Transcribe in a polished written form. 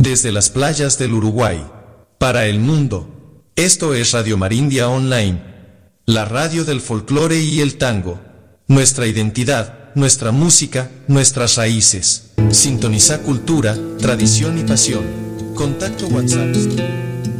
Desde las playas del Uruguay. Para el mundo. Esto es Radio Marindia Online. La radio del folclore y el tango. Nuestra identidad, nuestra música, nuestras raíces. Sintoniza cultura, tradición y pasión. Contacto WhatsApp.